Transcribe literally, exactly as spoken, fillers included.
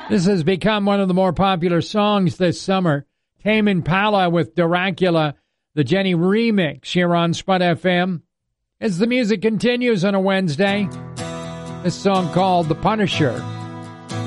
This has become one of the more popular songs this summer. Tame Impala with Dracula, the Jenny remix here on Spud F M. As the music continues on a Wednesday, this song called The Punisher.